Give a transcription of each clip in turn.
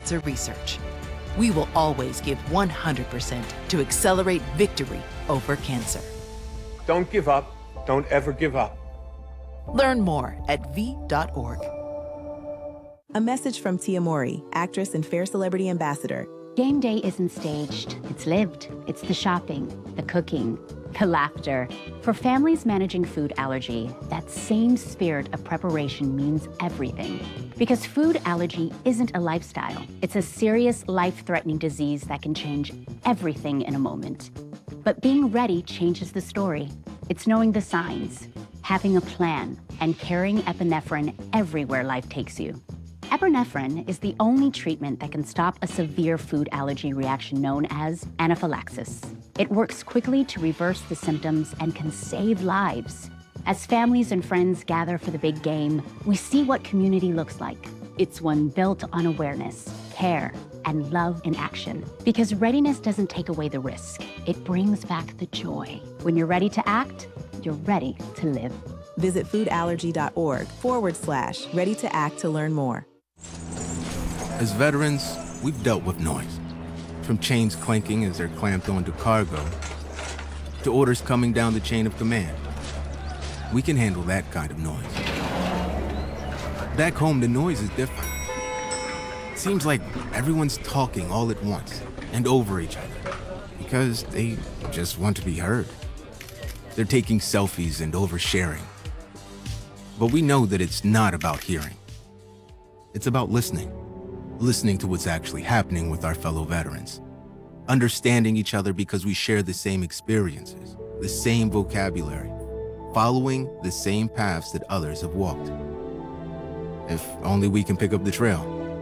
cancer research. We will always give 100% to accelerate victory over cancer. Don't give up. Don't ever give up. Learn more at v.org. A message from Tia Mowry, actress and Fair Celebrity Ambassador. Game day isn't staged. It's lived. It's the shopping, the cooking, the laughter. For families managing food allergy, that same spirit of preparation means everything. Because food allergy isn't a lifestyle. It's a serious, life-threatening disease that can change everything in a moment. But being ready changes the story. It's knowing the signs, having a plan, and carrying epinephrine everywhere life takes you. Epinephrine is the only treatment that can stop a severe food allergy reaction known as anaphylaxis. It works quickly to reverse the symptoms and can save lives. As families and friends gather for the big game, we see what community looks like. It's one built on awareness, care, and love in action. Because readiness doesn't take away the risk. It brings back the joy. When you're ready to act, you're ready to live. Visit foodallergy.org/ready to act to learn more. As veterans, we've dealt with noise. From chains clanking as they're clamped onto cargo, to orders coming down the chain of command. We can handle that kind of noise. Back home, the noise is different. It seems like everyone's talking all at once and over each other because they just want to be heard. They're taking selfies and oversharing. But we know that it's not about hearing. It's about listening. Listening to what's actually happening with our fellow veterans. Understanding each other because we share the same experiences, the same vocabulary, following the same paths that others have walked. If only we can pick up the trail.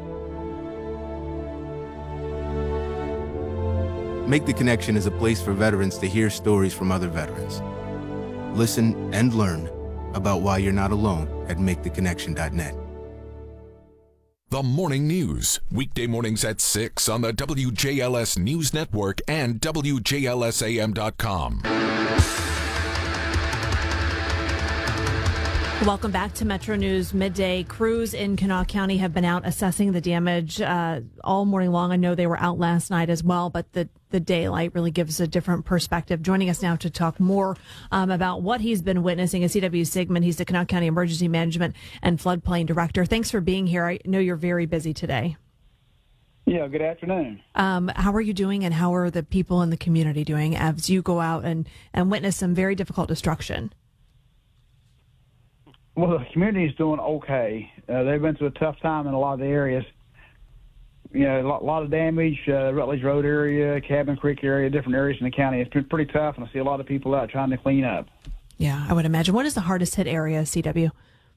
Make the Connection is a place for veterans to hear stories from other veterans. Listen and learn about why you're not alone at maketheconnection.net. The Morning News, weekday mornings at 6 on the WJLS News Network and WJLSAM.com. Welcome back to Metro News Midday. Crews in Kanawha County have been out assessing the damage all morning long. I know they were out last night as well, but the daylight really gives a different perspective. Joining us now to talk more about what he's been witnessing is C.W. Sigmund. He's the Kanawha County Emergency Management and Floodplain Director. Thanks for being here. I know you're very busy today. Yeah, good afternoon. How are you doing, and how are the people in the community doing as you go out and witness some very difficult destruction? Well, the community is doing okay. They've been through a tough time in a lot of the areas. You know, a lot of damage, Rutledge Road area, Cabin Creek area, different areas in the county. It's been pretty tough, and I see a lot of people out trying to clean up. Yeah, I would imagine. What is the hardest hit area, CW?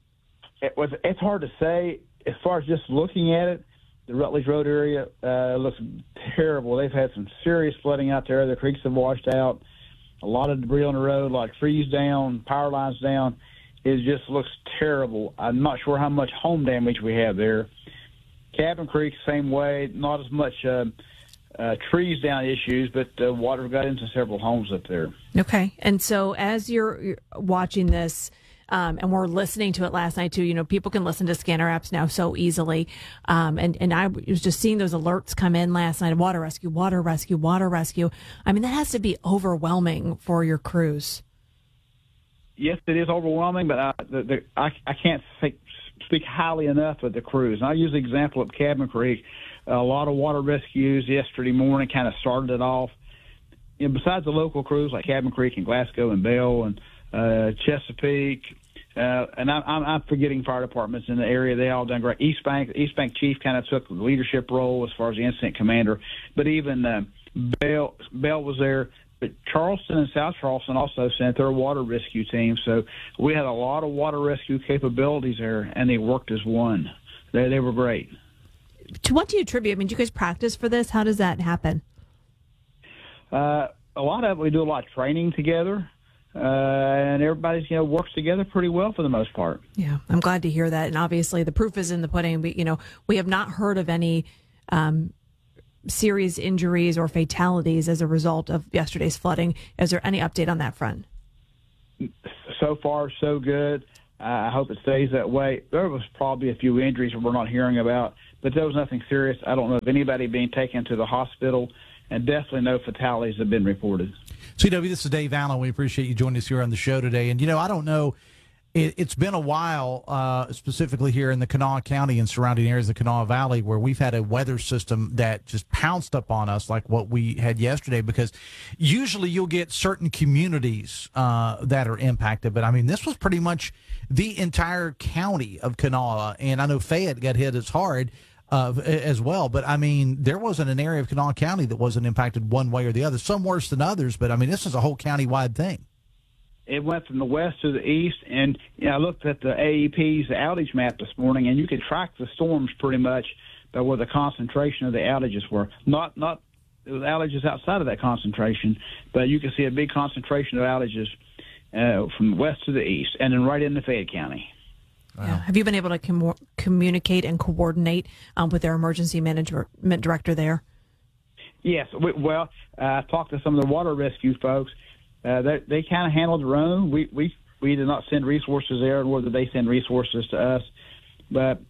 It's hard to say. As far as just looking at it, the Rutledge Road area looks terrible. They've had some serious flooding out there. The creeks have washed out. A lot of debris on the road, like trees down, power lines down. It just looks terrible. I'm not sure how much home damage we have there. Cabin Creek, same way. Not as much trees down issues, but water got into several homes up there. Okay. And so as you're watching this, and we're listening to it last night too, you know, people can listen to scanner apps now so easily. And I was just seeing those alerts come in last night, water rescue, water rescue, water rescue. I mean, that has to be overwhelming for your crews. Yes, it is overwhelming, but I can't speak highly enough of the crews. And I use the example of Cabin Creek. A lot of water rescues yesterday morning kind of started it off. You know, besides the local crews like Cabin Creek and Glasgow and Bell and Chesapeake, and I'm forgetting fire departments in the area. They all done great. East Bank Chief kind of took the leadership role as far as the incident commander, but even Bell was there. But Charleston and South Charleston also sent their water rescue team. So we had a lot of water rescue capabilities there, and they worked as one. They were great. To what do you attribute? I mean, do you guys practice for this? How does that happen? A lot of it, we do a lot of training together, and everybody's, works together pretty well for the most part. Yeah, I'm glad to hear that. And obviously the proof is in the pudding. We have not heard of any serious injuries or fatalities as a result of yesterday's flooding. Is there any update on that front? So far, so good. I hope it stays that way. There was probably a few injuries that we're not hearing about, but there was nothing serious. I don't know of anybody being taken to the hospital, and definitely no fatalities have been reported. CW, this is Dave Allen. We appreciate you joining us here on the show today. And, I don't know, it's been a while, specifically here in the Kanawha County and surrounding areas of the Kanawha Valley, where we've had a weather system that just pounced up on us like what we had yesterday, because usually you'll get certain communities that are impacted. But, I mean, this was pretty much the entire county of Kanawha. And I know Fayette got hit as hard as well. But, I mean, there wasn't an area of Kanawha County that wasn't impacted one way or the other. Some worse than others. But, I mean, this is a whole county-wide thing. It went from the west to the east, and I looked at the AEP's outage map this morning, and you could track the storms pretty much by where the concentration of the outages were. Not the outages outside of that concentration, but you can see a big concentration of outages from west to the east, and then right into Fayette County. Wow. Yeah. Have you been able to communicate and coordinate with their emergency management director there? Yes. I talked to some of the water rescue folks. They kind of handled their own. We did not send resources there, nor did they send resources to us. But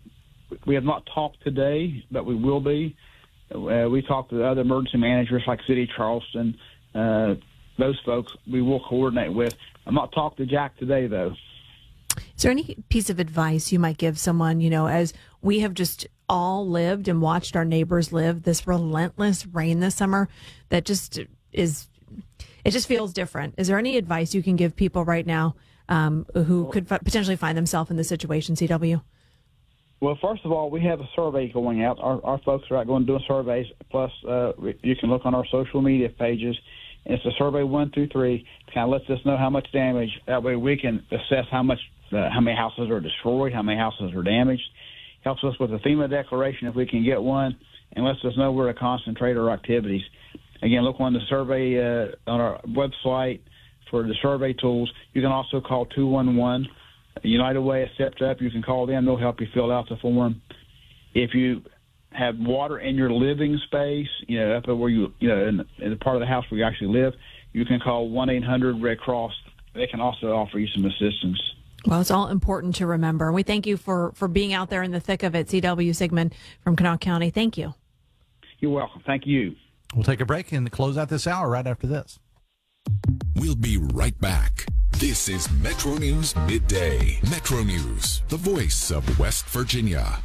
we have not talked today, but we will be. We talked to the other emergency managers like City of Charleston. Those folks we will coordinate with. I've not talked to Jack today, though. Is there any piece of advice you might give someone, as we have just all lived and watched our neighbors live this relentless rain this summer that just is... It just feels different. Is there any advice you can give people right now who could potentially find themselves in this situation, CW? Well, first of all, we have a survey going out. Our folks are out going to do surveys. Plus, you can look on our social media pages. And it's a survey 1 through 3. It kind of lets us know how much damage. That way we can assess how many houses are destroyed, how many houses are damaged. Helps us with a FEMA declaration if we can get one, and lets us know where to concentrate our activities. Again, look on the survey on our website for the survey tools. You can also call 211. United Way is stepped up. You can call them. They'll help you fill out the form. If you have water in your living space, up where in the part of the house where you actually live, you can call 1-800-RED Cross. They can also offer you some assistance. Well, it's all important to remember. We thank you for being out there in the thick of it, C.W. Sigmund from Kanawha County. Thank you. You're welcome. Thank you. We'll take a break and close out this hour right after this. We'll be right back. This is Metro News Midday. Metro News, the voice of West Virginia.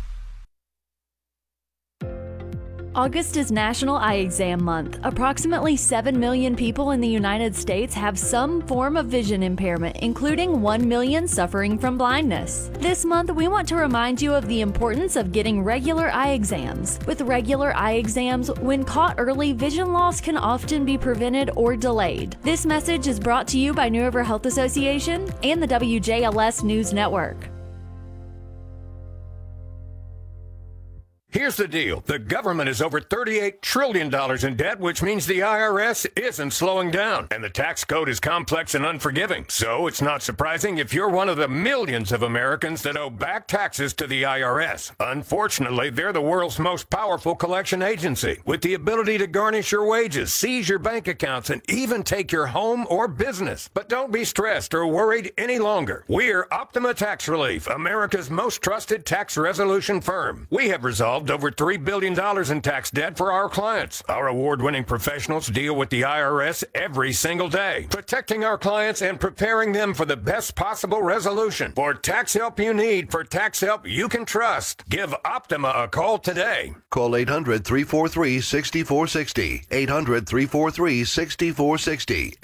August is National Eye Exam Month. Approximately 7 million people in the United States have some form of vision impairment, including 1 million suffering from blindness. This month, we want to remind you of the importance of getting regular eye exams. With regular eye exams, when caught early, vision loss can often be prevented or delayed. This message is brought to you by New River Health Association and the WJLS News Network. Here's the deal. The government is over $38 trillion in debt, which means the IRS isn't slowing down. And the tax code is complex and unforgiving. So it's not surprising if you're one of the millions of Americans that owe back taxes to the IRS. Unfortunately, they're the world's most powerful collection agency, with the ability to garnish your wages, seize your bank accounts, and even take your home or business. But don't be stressed or worried any longer. We're Optima Tax Relief, America's most trusted tax resolution firm. We have resolved over $3 billion in tax debt for our clients. Our award-winning professionals deal with the IRS every single day, protecting our clients and preparing them for the best possible resolution. For tax help you need, for tax help you can trust, give Optima a call today. Call 800-343-6460. 800-343-6460.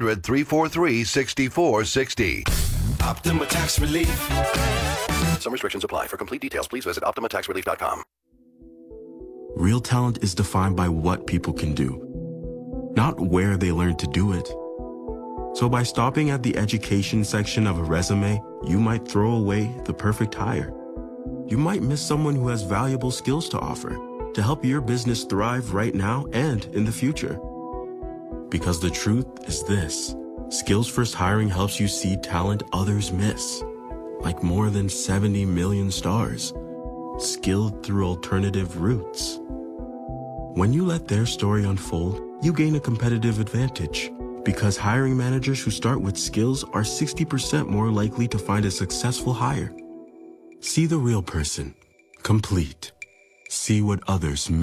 800-343-6460. Optima Tax Relief. Some restrictions apply. For complete details, please visit OptimaTaxRelief.com. Real talent is defined by what people can do, not where they learn to do it. So by stopping at the education section of a resume, you might throw away the perfect hire. You might miss someone who has valuable skills to offer to help your business thrive right now and in the future. Because the truth is this: Skills First Hiring helps you see talent others miss, like more than 70 million stars, skilled through alternative routes. When you let their story unfold, you gain a competitive advantage, because hiring managers who start with skills are 60% more likely to find a successful hire. See the real person, complete. see what others